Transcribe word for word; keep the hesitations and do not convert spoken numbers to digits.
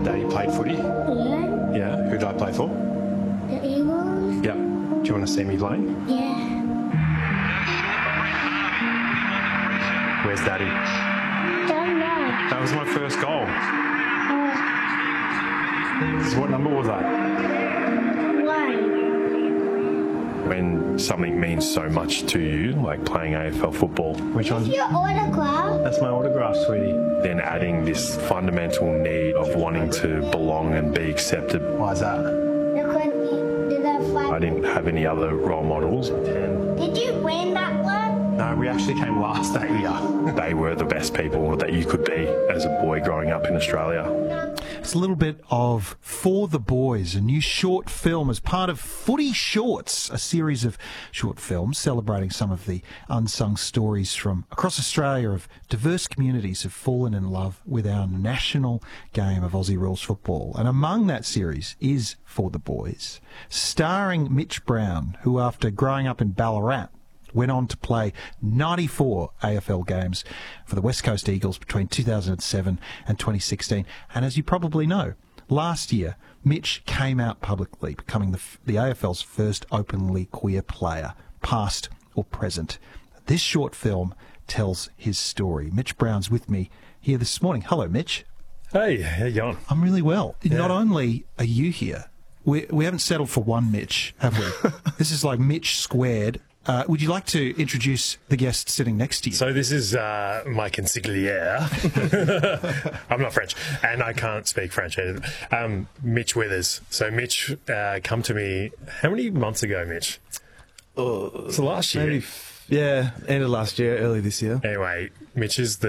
that Daddy played footy? Yeah. Yeah. Who did I play for? The Eagles? Yep. Do you want to see me play? Yeah. Where's Daddy? Don't know. That was my first goal. Oh, So what number was that? one. When something means so much to you, like playing A F L football, Which one? Your autograph? That's my autograph, sweetie. then adding this fundamental need of wanting to belong and be accepted. Why is that? Because you did that I fight. didn't have any other role models. Did you win that one? No, we actually came last that year. They were the best people that you could be as a boy growing up in Australia. It's a little bit of For the Boys, a new short film as part of Footy Shorts, a series of short films celebrating some of the unsung stories from across Australia of diverse communities who've fallen in love with our national game of Aussie rules football. And among that series is For the Boys, starring Mitch Brown, who after growing up in Ballarat went on to play ninety-four A F L games for the West Coast Eagles between two thousand seven and twenty sixteen. And as you probably know, last year, Mitch came out publicly, becoming the, the A F L's first openly queer player, past or present. This short film tells his story. Mitch Brown's with me here this morning. Hello, Mitch. Hey, how you going? I'm really well. Not only are you here, we, we haven't settled for one Mitch, have we? This is like Mitch squared. Uh, would you like to introduce the guest sitting next to you? So this is uh, my consigliere. I'm not French, and I can't speak French either. Um, Mitch Withers. So Mitch uh, come to me, how many months ago, Mitch? Oh, It's the last year. maybe, f- yeah, end of last year, early this year. Anyway, Mitch is the